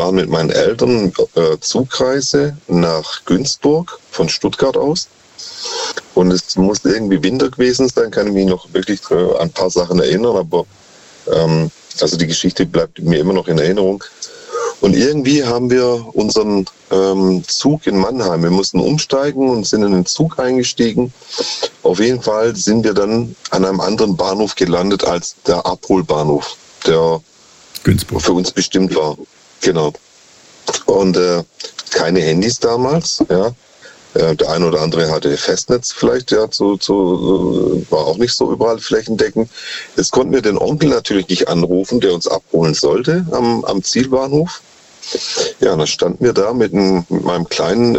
waren mit meinen Eltern Zugreise nach Günzburg von Stuttgart aus. Und es muss irgendwie Winter gewesen sein, kann ich mich noch wirklich an ein paar Sachen erinnern, aber also die Geschichte bleibt mir immer noch in Erinnerung. Und irgendwie haben wir unseren Zug in Mannheim, wir mussten umsteigen und sind in den Zug eingestiegen. Auf jeden Fall sind wir dann an einem anderen Bahnhof gelandet als der Abholbahnhof, der Günzburg für uns bestimmt war. Genau. Und keine Handys damals, ja. Der eine oder andere hatte Festnetz vielleicht, ja, war auch nicht so überall flächendeckend. Jetzt konnten wir den Onkel natürlich nicht anrufen, der uns abholen sollte am Zielbahnhof. Ja, und dann standen wir da mit meinem kleinen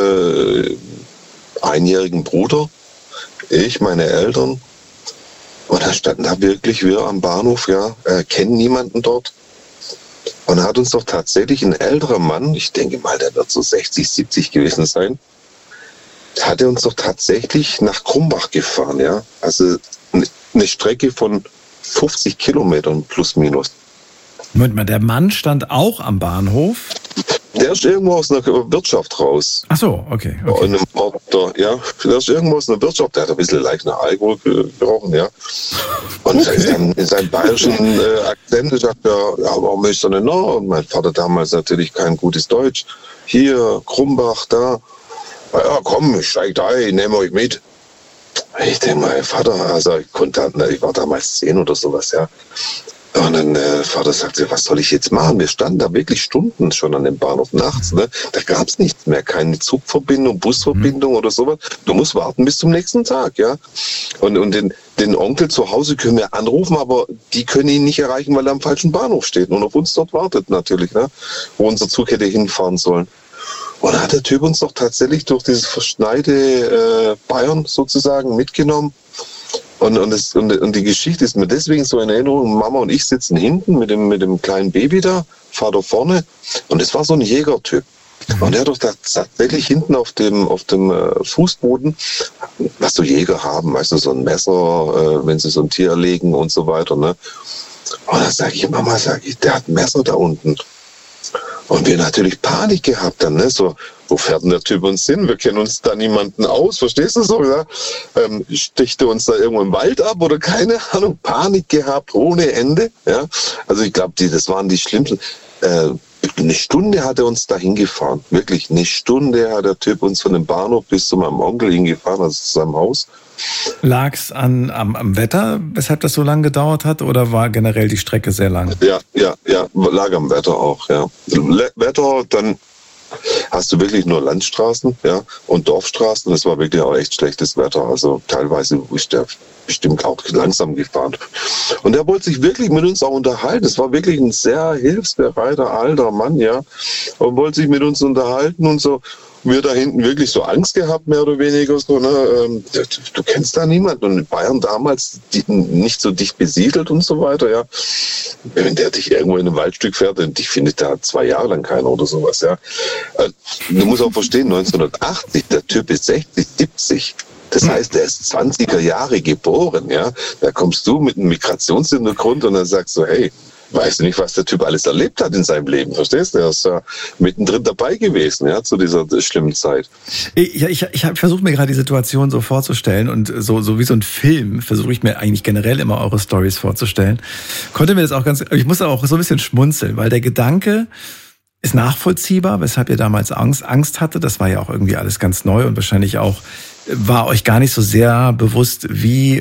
einjährigen Bruder, ich, meine Eltern. Und da standen da wirklich wir am Bahnhof, ja, kennen niemanden dort. Und da hat uns doch tatsächlich ein älterer Mann, ich denke mal, der wird so 60, 70 gewesen sein, hat er uns doch tatsächlich nach Krumbach gefahren, ja. Also eine Strecke von 50 Kilometern plus minus. Moment mal, der Mann stand auch am Bahnhof? Der ist irgendwo aus einer Wirtschaft raus. Ach so, okay. In einem Ort da, ja. Der ist irgendwo aus einer Wirtschaft, der hat ein bisschen leicht nach Alkohol gerochen, ja. Und okay. In seinem bayerischen Akzent sagt er, ja, warum ist er denn noch? Und mein Vater damals natürlich kein gutes Deutsch. Hier, Krumbach, da. Ja, komm, steigt ein, nehmt euch mit. Ich denke mal, Vater, also ich war damals 10 oder sowas, ja. Und dann Vater sagte, was soll ich jetzt machen? Wir standen da wirklich Stunden schon an dem Bahnhof nachts, ne? Da gab es nichts mehr, keine Zugverbindung, Busverbindung oder sowas. Du musst warten bis zum nächsten Tag, ja. Und den Onkel zu Hause können wir anrufen, aber die können ihn nicht erreichen, weil er am falschen Bahnhof steht und auf uns dort wartet natürlich, ne? Wo unser Zug hätte hinfahren sollen. Und da hat der Typ uns doch tatsächlich durch dieses verschneite Bayern sozusagen mitgenommen. Und die Geschichte ist mir deswegen so in Erinnerung. Mama und ich sitzen hinten mit dem kleinen Baby da, Vater vorne. Und es war so ein Jägertyp. Und er hat doch tatsächlich hinten auf dem Fußboden, was so Jäger haben, weißt du, so ein Messer, wenn sie so ein Tier erlegen und so weiter. Ne? Und dann sage ich, Mama, der hat ein Messer da unten. Und wir natürlich Panik gehabt dann, ne? So, wo fährt denn der Typ uns hin? Wir kennen uns da niemanden aus, verstehst du so? Ja? Sticht er uns da irgendwo im Wald ab oder keine Ahnung? Panik gehabt, ohne Ende. Ja? Also ich glaube, das waren die schlimmsten. Eine Stunde hat er uns da hingefahren. Wirklich, eine Stunde hat der Typ uns von dem Bahnhof bis zu meinem Onkel hingefahren, also zu seinem Haus. Lag es am Wetter, weshalb das so lange gedauert hat, oder war generell die Strecke sehr lang? Ja, lag am Wetter auch, ja. Wetter, dann hast du wirklich nur Landstraßen, ja, und Dorfstraßen. Das war wirklich auch echt schlechtes Wetter. Also teilweise ist der bestimmt auch langsam gefahren. Und er wollte sich wirklich mit uns auch unterhalten. Es war wirklich ein sehr hilfsbereiter alter Mann, ja, und wollte sich mit uns unterhalten und so. Wir da hinten wirklich so Angst gehabt, mehr oder weniger so, ne? Du kennst da niemanden. Und in Bayern damals nicht so dicht besiedelt und so weiter, ja. Wenn der dich irgendwo in einem Waldstück fährt, und dich findet da 2 Jahre lang keiner oder sowas, ja. Du musst auch verstehen, 1980, der Typ ist 60, 70. Das heißt, er ist 20er Jahre geboren, ja. Da kommst du mit einem Migrationshintergrund und dann sagst du, hey, weißt du nicht, was der Typ alles erlebt hat in seinem Leben, verstehst du? Er ist ja mittendrin dabei gewesen, ja, zu dieser schlimmen Zeit. Ich habe versucht, mir gerade die Situation so vorzustellen und so wie so ein Film versuche ich mir eigentlich generell immer eure Storys vorzustellen. Konnte mir das auch ich musste auch so ein bisschen schmunzeln, weil der Gedanke ist nachvollziehbar, weshalb ihr damals Angst hatte. Das war ja auch irgendwie alles ganz neu und wahrscheinlich auch war euch gar nicht so sehr bewusst, wie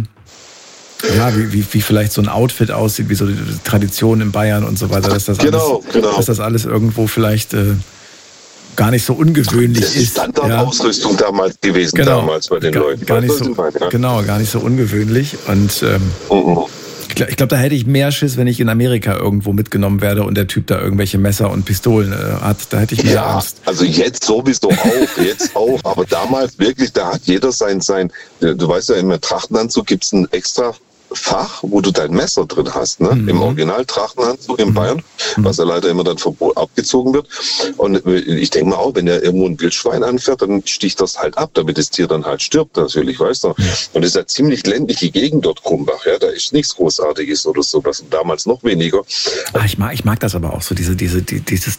vielleicht so ein Outfit aussieht, wie so die Tradition in Bayern und so weiter, dass das alles irgendwo vielleicht gar nicht so ungewöhnlich ist. Das ist Standardausrüstung damals gewesen, damals bei den Leuten. Gar nicht so ungewöhnlich. Und ich glaube, da hätte ich mehr Schiss, wenn ich in Amerika irgendwo mitgenommen werde und der Typ da irgendwelche Messer und Pistolen hat. Da hätte ich mehr Angst. Also jetzt sowieso auch, aber damals wirklich, da hat jeder sein, du weißt ja, im Trachtenanzug gibt es einen extra Fach, wo du dein Messer drin hast, ne? Im Original-Trachtenanzug in Bayern, was ja leider immer dann abgezogen wird. Und ich denke mal auch, wenn er irgendwo ein Wildschwein anfährt, dann sticht das halt ab, damit das Tier dann halt stirbt, natürlich, weißt du. Und es ist ja ziemlich ländliche Gegend dort, Krumbach, ja, da ist nichts Großartiges oder so, das damals noch weniger. Ich mag das aber auch so, dieses